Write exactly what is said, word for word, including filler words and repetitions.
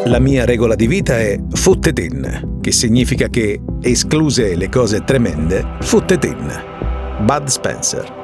La mia regola di vita è futtetin, che significa che, escluse le cose tremende, futtetin. Bud Spencer.